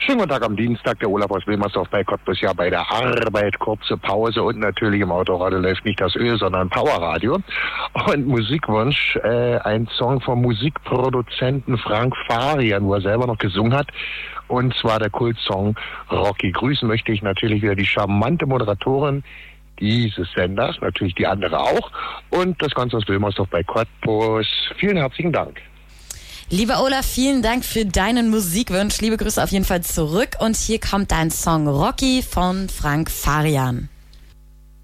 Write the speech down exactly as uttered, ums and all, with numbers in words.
Schönen guten Tag am Dienstag, der Olaf aus Wilmersdorf bei Cottbus, ja bei der Arbeit, kurze Pause und natürlich im Autoradio läuft nicht das Öl, sondern Powerradio. Und Musikwunsch, äh, ein Song vom Musikproduzenten Frank Farian, wo er selber noch gesungen hat. Und zwar der Kultsong Rocky. Grüßen möchte ich natürlich wieder die charmante Moderatorin dieses Senders, natürlich die andere auch. Und das Ganze aus Wilmersdorf bei Cottbus. Vielen herzlichen Dank. Lieber Olaf, vielen Dank für deinen Musikwunsch. Liebe Grüße auf jeden Fall zurück. Und hier kommt dein Song Rocky von Frank Farian.